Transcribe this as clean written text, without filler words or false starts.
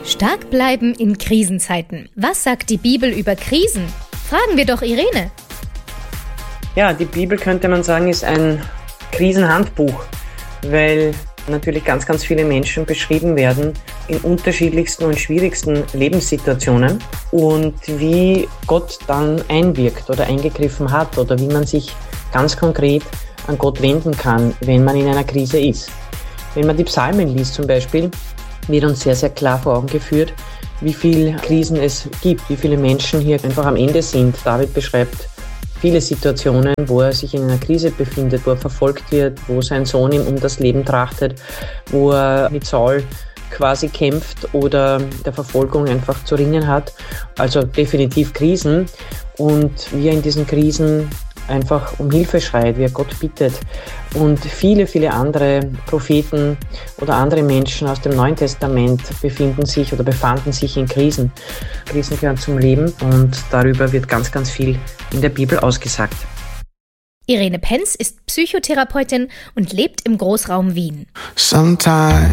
Stark bleiben in Krisenzeiten. Was sagt die Bibel über Krisen? Fragen wir doch Irene. Ja, die Bibel, könnte man sagen, ist ein Krisenhandbuch, weil natürlich ganz, ganz viele Menschen beschrieben werden in unterschiedlichsten und schwierigsten Lebenssituationen und wie Gott dann einwirkt oder eingegriffen hat oder wie man sich ganz konkret an Gott wenden kann, wenn man in einer Krise ist. Wenn man die Psalmen liest zum Beispiel, wird uns sehr, sehr klar vor Augen geführt, wie viele Krisen es gibt, wie viele Menschen hier einfach am Ende sind. David beschreibt viele Situationen, wo er sich in einer Krise befindet, wo er verfolgt wird, wo sein Sohn ihm um das Leben trachtet, wo er mit Saul quasi kämpft oder der Verfolgung einfach zu ringen hat. Also definitiv Krisen. Und wie er in diesen Krisen einfach um Hilfe schreit, wie er Gott bittet. Und viele, viele andere Propheten oder andere Menschen aus dem Neuen Testament befanden sich in Krisen. Krisen gehören zum Leben und darüber wird ganz, ganz viel in der Bibel ausgesagt. Irene Penz ist Psychotherapeutin und lebt im Großraum Wien. Sometimes